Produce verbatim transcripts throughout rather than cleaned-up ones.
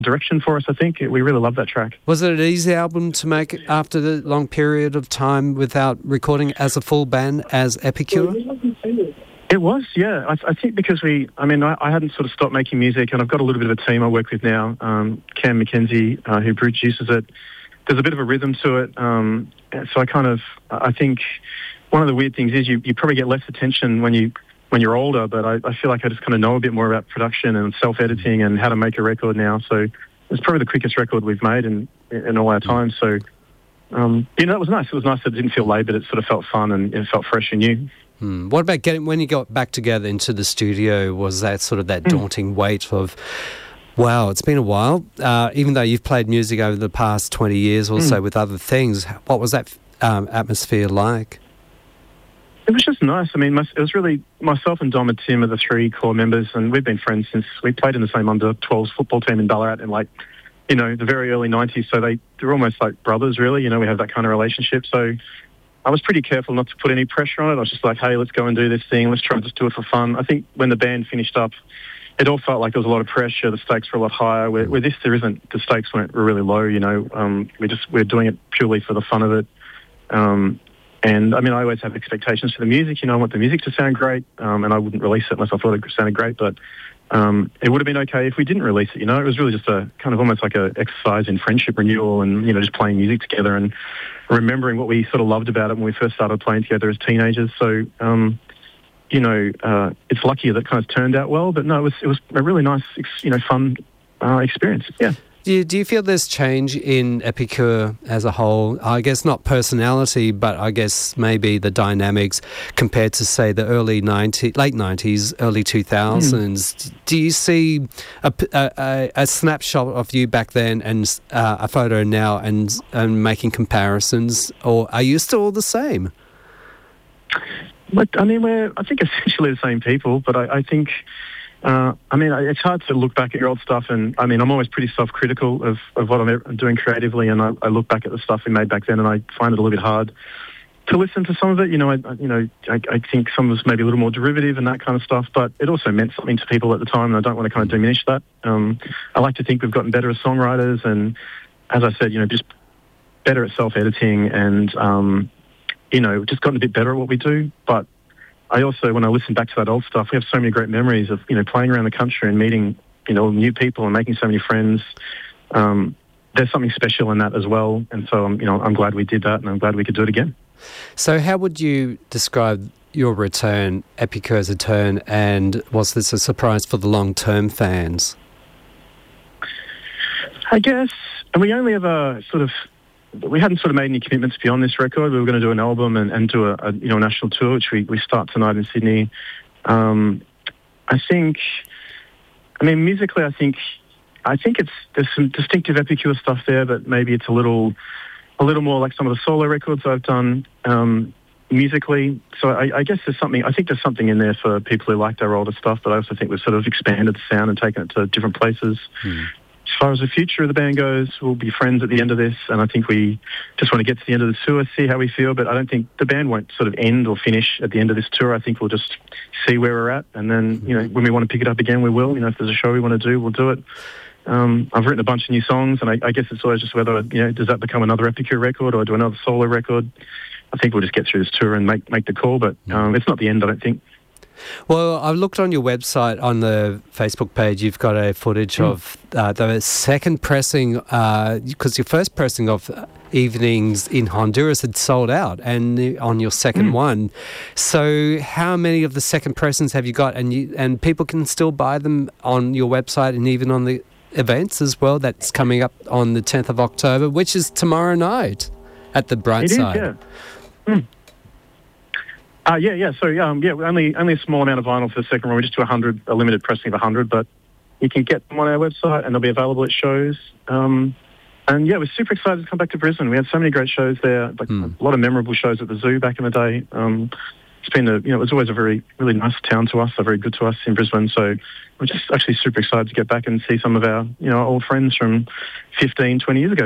direction for us, I think. We really love that track. Was it an easy album to make after the long period of time without recording as a full band as Epicure? It was, yeah. I, I think because we, I mean, I, I hadn't sort of stopped making music, and I've got a little bit of a team I work with now, um, Cam McKenzie, uh, who produces it. There's a bit of a rhythm to it. Um, so I kind of, I think one of the weird things is you, you probably get less attention when you when you're older, but I, I feel like I just kind of know a bit more about production and self-editing and how to make a record now. So it's probably the quickest record we've made in, in all our time. So, um, you know, it was nice. It was nice that it didn't feel laboured. It sort of felt fun and it felt fresh and new. Hmm. What about getting, when you got back together into the studio, was that sort of that mm. daunting weight of, wow, it's been a while, uh, even though you've played music over the past twenty years or mm. so with other things, what was that um, atmosphere like? It was just nice. I mean, my, it was really myself and Dom and Tim are the three core members, and we've been friends since we played in the same under twelves football team in Ballarat in, like, you know, the very early nineties. So they, they're almost like brothers, really. You know, we have that kind of relationship. So I was pretty careful not to put any pressure on it. I was just like, hey, let's go and do this thing. Let's try and just do it for fun. I think when the band finished up, it all felt like there was a lot of pressure. The stakes were a lot higher. Where, where this, there isn't. The stakes weren't were really low. You know, um, we just we're doing it purely for the fun of it. Um, and I mean, I always have expectations for the music. You know, I want the music to sound great, um, and I wouldn't release it unless I thought it sounded great. But um, it would have been okay if we didn't release it. You know, it was really just a kind of almost like a exercise in friendship renewal, and you know, just playing music together and remembering what we sort of loved about it when we first started playing together as teenagers. So. Um, You know, uh, it's lucky that it kind of turned out well, but no, it was it was a really nice, you know, fun uh, experience. Yeah. Do you, do you feel there's change in Epicure as a whole? I guess not personality, but I guess maybe the dynamics compared to, say, the early nineties, late nineties, early two thousands. Mm. Do you see a, a, a snapshot of you back then and uh, a photo now and, and making comparisons, or are you still the same? But, I mean, we're, I think, essentially the same people, but I, I think, uh, I mean, it's hard to look back at your old stuff, and, I mean, I'm always pretty self-critical of, of what I'm doing creatively, and I, I look back at the stuff we made back then, and I find it a little bit hard to listen to some of it. You know, I, you know, I, I think some of it's maybe a little more derivative and that kind of stuff, but it also meant something to people at the time, and I don't want to kind of diminish that. Um, I like to think we've gotten better as songwriters, and, as I said, you know, just better at self-editing and, um, you know, just gotten a bit better at what we do. But I also, when I listen back to that old stuff, we have so many great memories of, you know, playing around the country and meeting, you know, new people and making so many friends. Um, there's something special in that as well. And so, um, you know, I'm glad we did that, and I'm glad we could do it again. So how would you describe your return, Epicure's return, and was this a surprise for the long-term fans? I guess, and we only ever sort of, we hadn't sort of made any commitments beyond this record. We were going to do an album and, and do a, a you know national tour, which we, we start tonight in Sydney. Um, I think, I mean, musically, I think, I think it's there's some distinctive Epicure stuff there, but maybe it's a little, a little more like some of the solo records I've done um, musically. So I, I guess there's something. I think there's something in there for people who like their older stuff, but I also think we've sort of expanded the sound and taken it to different places. Hmm. As far as the future of the band goes, we'll be friends at the end of this, and I think we just want to get to the end of the tour, see how we feel, but I don't think the band won't sort of end or finish at the end of this tour. I think we'll just see where we're at, and then, you know, when we want to pick it up again, we will. You know, if there's a show we want to do, we'll do it. Um, I've written a bunch of new songs, and I, I guess it's always just whether, you know, does that become another Epicure record or do another solo record? I think we'll just get through this tour and make, make the call, but um, it's not the end, I don't think. Well, I've looked on your website, on the Facebook page, you've got a footage mm. of uh, the second pressing, because uh, your first pressing of Evenings in Honduras had sold out, and on your second mm. one. So how many of the second pressings have you got? And you, and people can still buy them on your website and even on the events as well. That's coming up on the tenth of October, which is tomorrow night at the Brightside. It is, yeah. Mm. Uh, yeah, yeah. So, um, yeah, only only a small amount of vinyl for the second one. We just do one hundred, a limited pressing of one hundred, but you can get them on our website and they'll be available at shows. Um, and, yeah, we're super excited to come back to Brisbane. We had so many great shows there, like mm. a lot of memorable shows at the Zoo back in the day. Um, it's been, a, you know, it was always a very, really nice town to us, so very good to us in Brisbane. So we're just actually super excited to get back and see some of our, you know, old friends from fifteen, twenty years ago.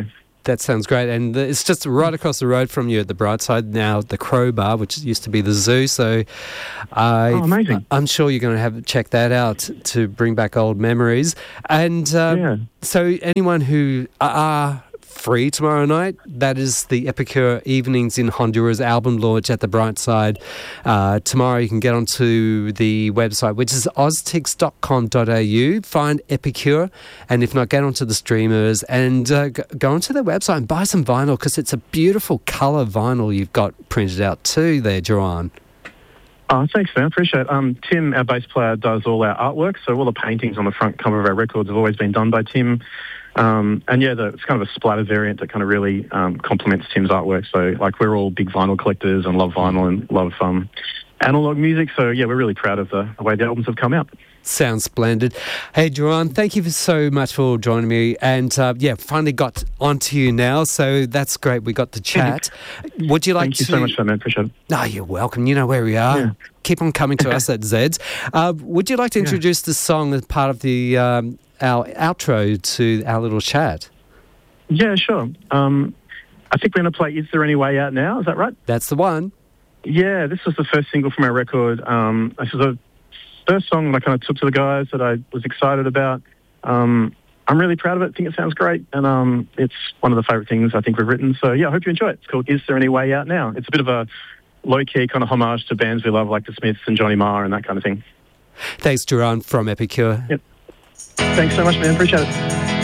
that sounds great. And it's just right across the road from you at the Brightside now, the Crowbar, which used to be the zoo. So I, oh, amazing. I'm sure you're going to have check that out to bring back old memories. And uh, Yeah. so anyone who are free tomorrow night, that is the Epicure Evenings in Honduras album launch at the Brightside. Uh, tomorrow you can get onto the website, which is oztix dot com dot a u, find Epicure, and if not, get onto the streamers and uh, g- go onto their website and buy some vinyl, because it's a beautiful colour vinyl you've got printed out too there, Joanne. Oh, thanks, man. I appreciate it. Um, Tim, our bass player, does all our artwork, so all the paintings on the front cover of our records have always been done by Tim. Um, and yeah, the, it's kind of a splatter variant that kind of really um, complements Tim's artwork. So, like, we're all big vinyl collectors and love vinyl and love um, analog music. So, yeah, we're really proud of the, the way the albums have come out. Sounds splendid. Hey, Joanne, thank you so much for joining me. And, uh, yeah, finally got onto you now, so that's great. We got to chat. Would you like Thank to... you so much, man. Appreciate it. No, you're welcome. You know where we are. Yeah. Keep on coming to us at Zeds. Uh, would you like to introduce yeah. the song as part of the um, our outro to our little chat? Yeah, sure. Um, I think we're going to play Is There Any Way Out Now? Is that right? That's the one. Yeah, this was the first single from our record. Um, this was the first song that I kind of took to the guys that I was excited about. Um, I'm really proud of it. I think it sounds great. And um, it's one of the favourite things I think we've written. So, yeah, I hope you enjoy it. It's called Is There Any Way Out Now? It's a bit of a low-key kind of homage to bands we love, like the Smiths and Johnny Marr and that kind of thing. Thanks, Duran from Epicure. Yep. Thanks so much, man. Appreciate it.